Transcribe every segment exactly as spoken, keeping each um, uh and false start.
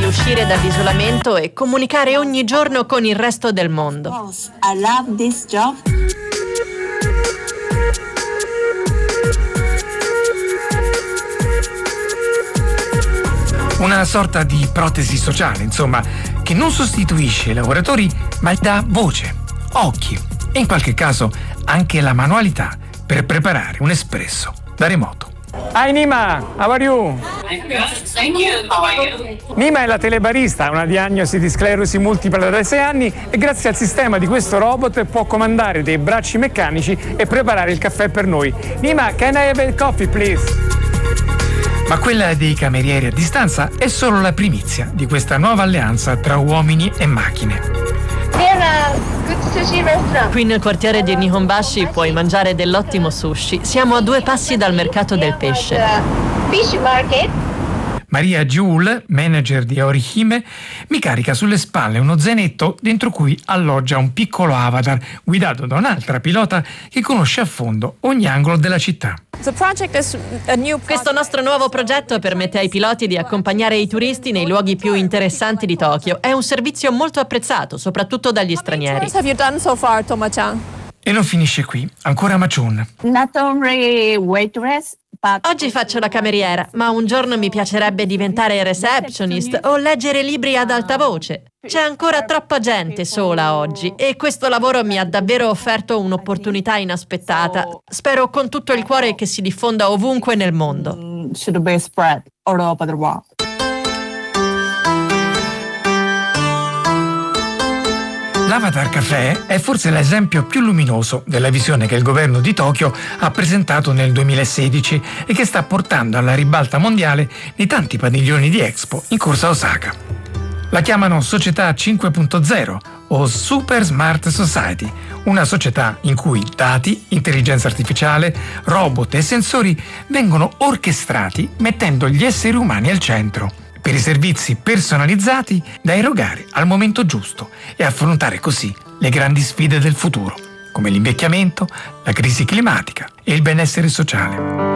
uscire dall'isolamento e comunicare ogni giorno con il resto del mondo. I love this job. Una sorta di protesi sociale, insomma, che non sostituisce i lavoratori, ma gli dà voce, occhi e in qualche caso anche la manualità per preparare un espresso da remoto. Hi Nima, how are you? Thank you. How are you? Nima è la telebarista, ha una diagnosi di sclerosi multipla da sei anni e grazie al sistema di questo robot può comandare dei bracci meccanici e preparare il caffè per noi. Nima, can I have a coffee, please? Ma quella dei camerieri a distanza è solo la primizia di questa nuova alleanza tra uomini e macchine. Qui nel quartiere di Nihonbashi puoi mangiare dell'ottimo sushi. Siamo a due passi dal mercato del pesce. Fish market. Maria Giul, manager di Orihime, mi carica sulle spalle uno zainetto dentro cui alloggia un piccolo avatar guidato da un'altra pilota che conosce a fondo ogni angolo della città. Questo nostro nuovo progetto permette ai piloti di accompagnare i turisti nei luoghi più interessanti di Tokyo. È un servizio molto apprezzato, soprattutto dagli stranieri. E non finisce qui, ancora Machun. Not only waitress, but Oggi faccio la cameriera, ma un giorno mi piacerebbe diventare receptionist o leggere libri ad alta voce. C'è ancora troppa gente sola oggi e questo lavoro mi ha davvero offerto un'opportunità inaspettata. Spero con tutto il cuore che si diffonda ovunque nel mondo. should be spread all over the world. L'Avatar Café è forse l'esempio più luminoso della visione che il governo di Tokyo ha presentato nel duemilasedici e che sta portando alla ribalta mondiale nei tanti padiglioni di Expo in corsa a Osaka. La chiamano Società cinque punto zero o Super Smart Society, una società in cui dati, intelligenza artificiale, robot e sensori vengono orchestrati mettendo gli esseri umani al centro, per i servizi personalizzati da erogare al momento giusto e affrontare così le grandi sfide del futuro, come l'invecchiamento, la crisi climatica e il benessere sociale.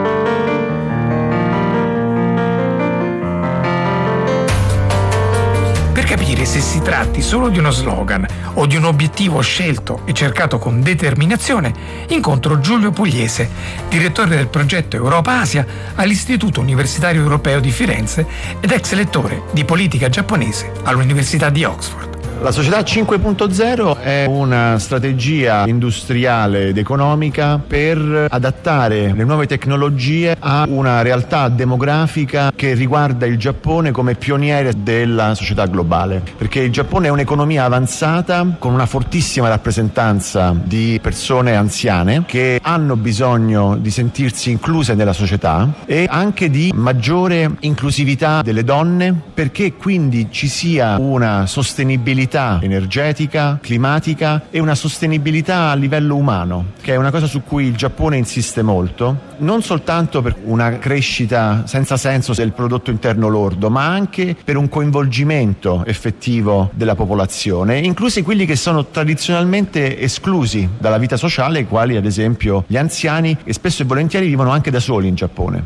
Per capire se si tratti solo di uno slogan o di un obiettivo scelto e cercato con determinazione, incontro Giulio Pugliese, direttore del progetto Europa-Asia all'Istituto Universitario Europeo di Firenze ed ex lettore di politica giapponese all'Università di Oxford. La società cinque punto zero è una strategia industriale ed economica per adattare le nuove tecnologie a una realtà demografica che riguarda il Giappone come pioniere della società globale, perché il Giappone è un'economia avanzata con una fortissima rappresentanza di persone anziane che hanno bisogno di sentirsi incluse nella società e anche di maggiore inclusività delle donne, perché quindi ci sia una sostenibilità energetica, climatica e una sostenibilità a livello umano, che è una cosa su cui il Giappone insiste molto, non soltanto per una crescita senza senso del prodotto interno lordo, ma anche per un coinvolgimento effettivo della popolazione, inclusi quelli che sono tradizionalmente esclusi dalla vita sociale, quali ad esempio gli anziani, che spesso e volentieri vivono anche da soli in Giappone.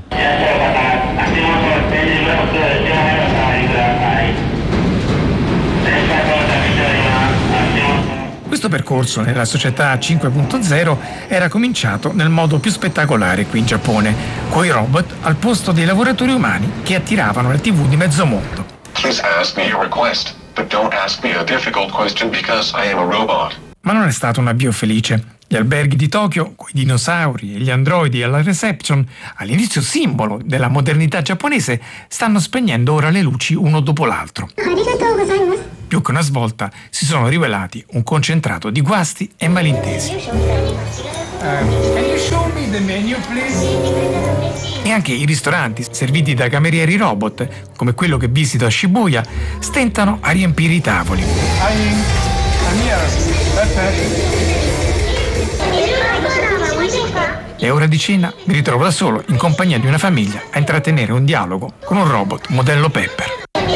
Questo percorso nella società cinque punto zero era cominciato nel modo più spettacolare qui in Giappone, coi robot al posto dei lavoratori umani che attiravano le tivù di mezzo mondo. Please ask me a request, but don't ask me a difficult question because I am a robot. Ma non è stato un avvio felice. Gli alberghi di Tokyo, coi dinosauri e gli androidi alla reception, all'inizio simbolo della modernità giapponese, stanno spegnendo ora le luci uno dopo l'altro. Più che una svolta, si sono rivelati un concentrato di guasti e malintesi. Uh, can you show me the menu, please? E anche i ristoranti, serviti da camerieri robot, come quello che visito a Shibuya, stentano a riempire i tavoli. E ora di cena mi ritrovo da solo, in compagnia di una famiglia, a intrattenere un dialogo con un robot modello Pepper.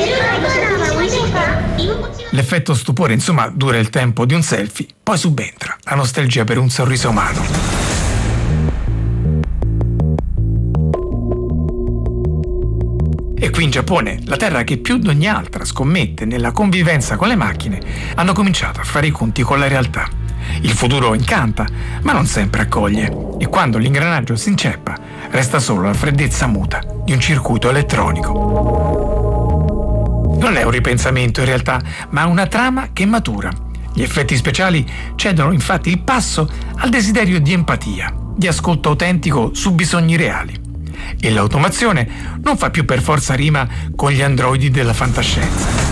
L'effetto stupore, insomma, dura il tempo di un selfie, poi subentra la nostalgia per un sorriso umano. E qui qui in Giappone, la terra che più di ogni altra scommette nella convivenza con le macchine, hanno cominciato a fare i conti con la realtà. Il futuro incanta, ma non sempre accoglie, e quando l'ingranaggio si inceppa, resta solo la freddezza muta di un circuito elettronico. Non è un ripensamento in realtà, ma una trama che matura. Gli effetti speciali cedono infatti il passo al desiderio di empatia, di ascolto autentico su bisogni reali. E l'automazione non fa più per forza rima con gli androidi della fantascienza.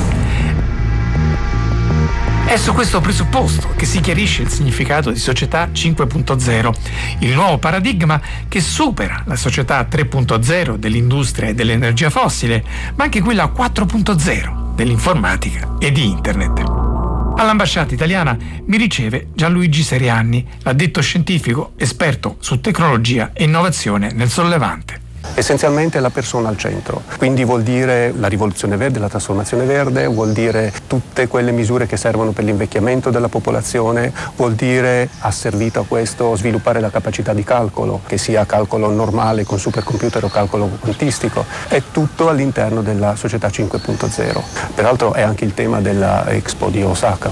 È su questo presupposto che si chiarisce il significato di società cinque punto zero, il nuovo paradigma che supera la società tre punto zero dell'industria e dell'energia fossile, ma anche quella quattro punto zero dell'informatica e di Internet. All'ambasciata italiana mi riceve Gianluigi Serianni, l'addetto scientifico esperto su tecnologia e innovazione nel sollevante. Essenzialmente la persona al centro, quindi vuol dire la rivoluzione verde, la trasformazione verde, vuol dire tutte quelle misure che servono per l'invecchiamento della popolazione, vuol dire, asservito a questo, sviluppare la capacità di calcolo, che sia calcolo normale con supercomputer o calcolo quantistico, è tutto all'interno della società cinque punto zero. Peraltro è anche il tema della Expo di Osaka.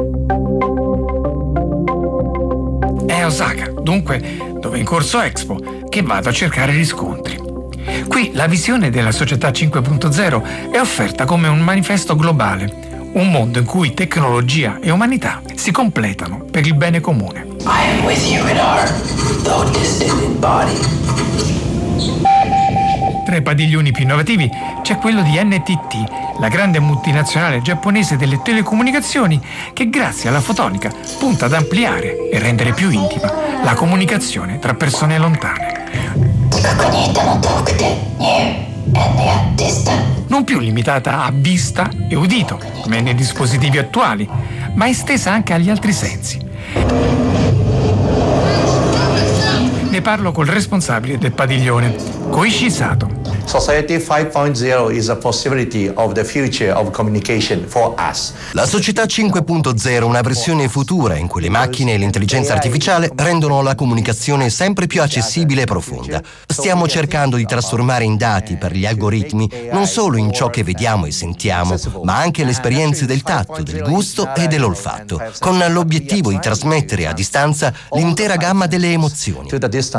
È Osaka, dunque, dove è in corso Expo, che vado a cercare riscontri. Qui la visione della società cinque punto zero è offerta come un manifesto globale, un mondo in cui tecnologia e umanità si completano per il bene comune. I am with you in heart, though distant in body. Tra i padiglioni più innovativi c'è quello di N T T, la grande multinazionale giapponese delle telecomunicazioni che grazie alla fotonica punta ad ampliare e rendere più intima la comunicazione tra persone lontane. Non più limitata a vista e udito, come nei dispositivi attuali, ma estesa anche agli altri sensi. Ne parlo col responsabile del padiglione, Koichi Sato. Society cinque punto zero is a possibility of the future of communication for us. La società cinque punto zero è una versione futura in cui le macchine e l'intelligenza artificiale rendono la comunicazione sempre più accessibile e profonda. Stiamo cercando di trasformare in dati per gli algoritmi non solo in ciò che vediamo e sentiamo, ma anche le esperienze del tatto, del gusto e dell'olfatto, con l'obiettivo di trasmettere a distanza l'intera gamma delle emozioni.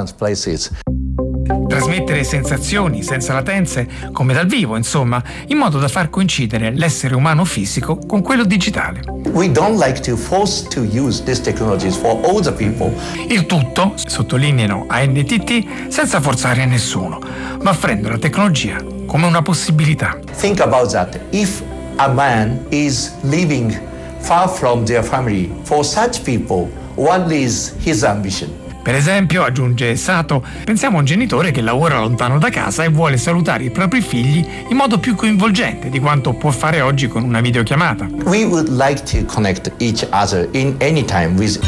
Trasmettere sensazioni senza latenze, come dal vivo, insomma, in modo da far coincidere l'essere umano fisico con quello digitale. We don't like to force to use these technologies for all the people. Il tutto, sottolineano a N T T, senza forzare a nessuno, ma offrendo la tecnologia come una possibilità. Think about that. If a man is living far from their family, for such people, what is his ambition? Per esempio, aggiunge Sato, pensiamo a un genitore che lavora lontano da casa e vuole salutare i propri figli in modo più coinvolgente di quanto può fare oggi con una videochiamata. We would like to connect each other in any time with.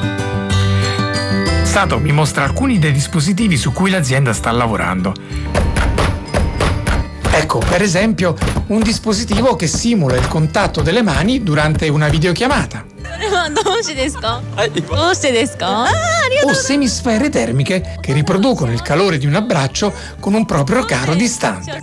Sato mi mostra alcuni dei dispositivi su cui l'azienda sta lavorando. Ecco, per esempio, un dispositivo che simula il contatto delle mani durante una videochiamata. O semisfere termiche che riproducono il calore di un abbraccio con un proprio caro distante.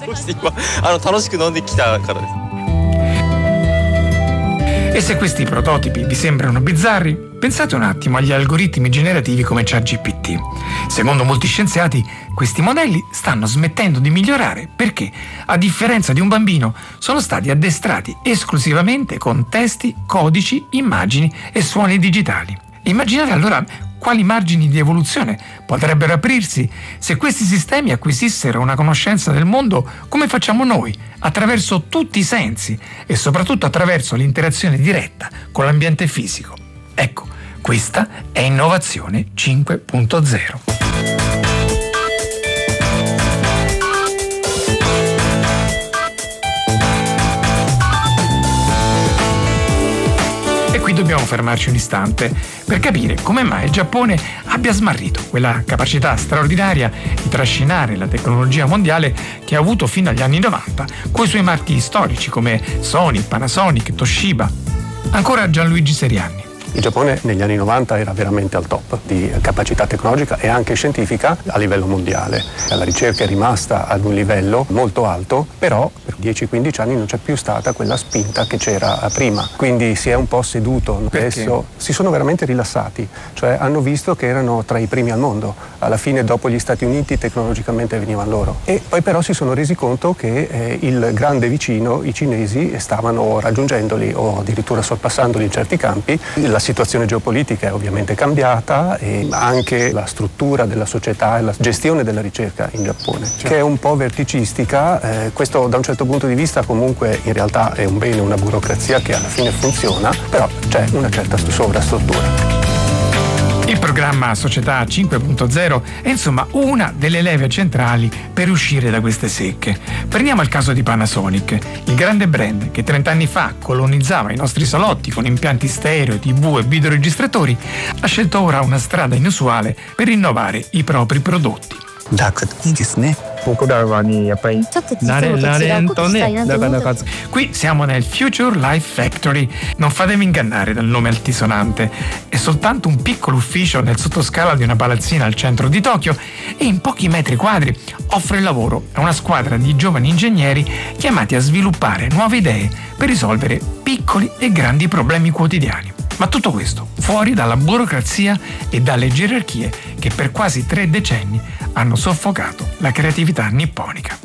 E se questi prototipi vi sembrano bizzarri, pensate un attimo agli algoritmi generativi come ChatGPT. Secondo molti scienziati, questi modelli stanno smettendo di migliorare perché, a differenza di un bambino, sono stati addestrati esclusivamente con testi, codici, immagini e suoni digitali. Immaginate allora quali margini di evoluzione potrebbero aprirsi se questi sistemi acquisissero una conoscenza del mondo come facciamo noi, attraverso tutti i sensi e soprattutto attraverso l'interazione diretta con l'ambiente fisico. Ecco, questa è innovazione cinque punto zero. E qui dobbiamo fermarci un istante per capire come mai il Giappone abbia smarrito quella capacità straordinaria di trascinare la tecnologia mondiale che ha avuto fino agli anni novanta coi suoi marchi storici come Sony, Panasonic, Toshiba. Ancora Gianluigi Serianni. Il Giappone negli anni novanta era veramente al top di capacità tecnologica e anche scientifica a livello mondiale. La ricerca è rimasta ad un livello molto alto, però per dieci quindici anni non c'è più stata quella spinta che c'era prima. Quindi si è un po' seduto. Perché? Adesso si sono veramente rilassati, cioè hanno visto che erano tra i primi al mondo. Alla fine, dopo gli Stati Uniti, tecnologicamente venivano loro. E poi però si sono resi conto che eh, il grande vicino, i cinesi, stavano raggiungendoli o addirittura sorpassandoli in certi campi. La situazione geopolitica è ovviamente cambiata e anche la struttura della società e la gestione della ricerca in Giappone, certo, che è un po' verticistica. Eh, questo da un certo punto di vista comunque in realtà è un bene, una burocrazia che alla fine funziona, però c'è una certa sovrastruttura. Il programma Società cinque punto zero è insomma una delle leve centrali per uscire da queste secche. Prendiamo il caso di Panasonic, il grande brand che trent'anni fa colonizzava i nostri salotti con impianti stereo, tivù e videoregistratori, ha scelto ora una strada inusuale per innovare i propri prodotti. Qui siamo nel Future Life Factory. Non fatevi ingannare dal nome altisonante. È soltanto un piccolo ufficio nel sottoscala di una palazzina al centro di Tokyo e in pochi metri quadri offre lavoro a una squadra di giovani ingegneri chiamati a sviluppare nuove idee per risolvere piccoli e grandi problemi quotidiani. Ma tutto questo fuori dalla burocrazia e dalle gerarchie che per quasi tre decenni hanno soffocato la creatività nipponica.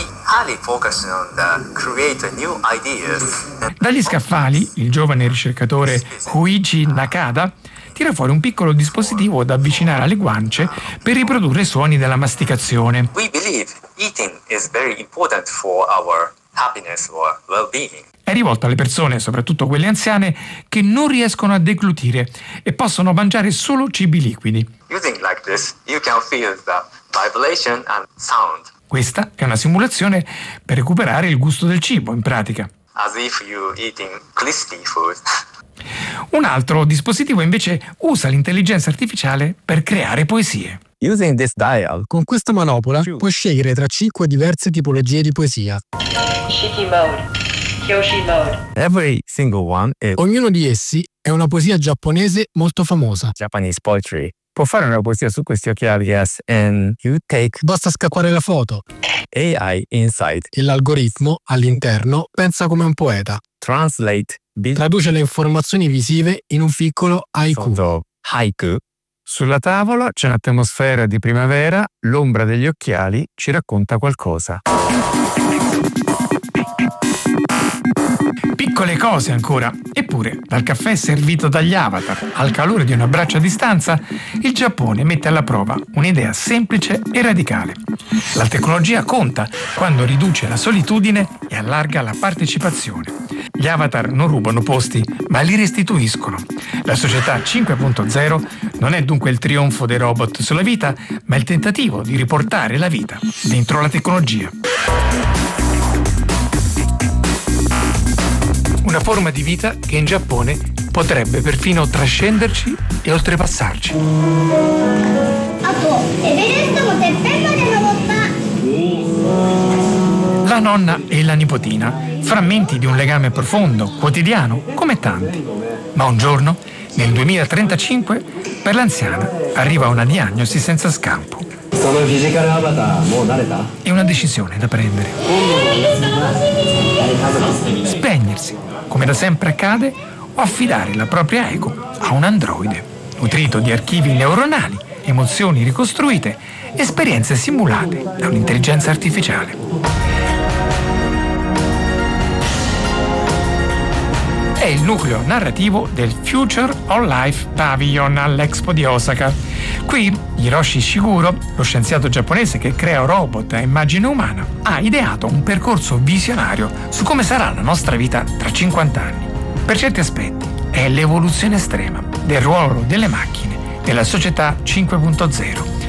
Dagli scaffali, il giovane ricercatore Huichi Nakada tira fuori un piccolo dispositivo da avvicinare alle guance per riprodurre i suoni della masticazione. We believe eating is very important for our happiness or well-being. È rivolto alle persone, soprattutto quelle anziane, che non riescono a deglutire e possono mangiare solo cibi liquidi. Using like this, you can feel the vibration and sound. Questa è una simulazione per recuperare il gusto del cibo, in pratica. As if you eating crispy food. Un altro dispositivo invece usa l'intelligenza artificiale per creare poesie. Using this dial, con questa manopola puoi scegliere tra cinque diverse tipologie di poesia. Shiki mode. Kyoshi mode. Every single one is... Ognuno di essi è una poesia giapponese molto famosa. Japanese poetry. Può fare una poesia su questi occhiali, yes, and you take... Basta scappare la foto. A I inside. E l'algoritmo, all'interno, pensa come un poeta. Translate. Traduce le informazioni visive in un piccolo haiku. Haiku. Sulla tavola c'è un'atmosfera di primavera, l'ombra degli occhiali ci racconta qualcosa. Piccole cose ancora. Eppure, dal caffè servito dagli avatar al calore di un abbraccio a distanza, il Giappone mette alla prova un'idea semplice e radicale. La tecnologia conta quando riduce la solitudine e allarga la partecipazione. Gli avatar non rubano posti, ma li restituiscono. La società cinque punto zero non è dunque il trionfo dei robot sulla vita, ma il tentativo di riportare la vita dentro la tecnologia. Una forma di vita che in Giappone potrebbe perfino trascenderci e oltrepassarci. La nonna e la nipotina, frammenti di un legame profondo, quotidiano, come tanti. Ma un giorno, nel duemilatrentacinque, per l'anziana arriva una diagnosi senza scampo. È una decisione da prendere. Spegnersi, come da sempre accade, o affidare la propria ego a un androide, nutrito di archivi neuronali, emozioni ricostruite, esperienze simulate da un'intelligenza artificiale. È il nucleo narrativo del Future of Life Pavilion all'Expo di Osaka. Qui Hiroshi Shiguro, lo scienziato giapponese che crea robot a immagine umana, ha ideato un percorso visionario su come sarà la nostra vita tra cinquanta anni. Per certi aspetti è l'evoluzione estrema del ruolo delle macchine nella società cinque punto zero.